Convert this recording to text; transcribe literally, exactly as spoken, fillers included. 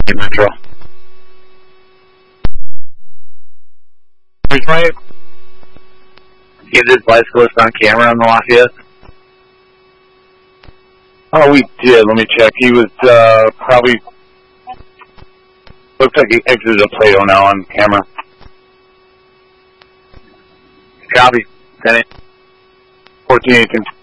Metro. Here's my get his bicyclist on camera on the Lafayette. Oh, we did. Let me check. He was uh, probably looks like he exited a Plato now on camera. Copy. Ten fourteen eighteen.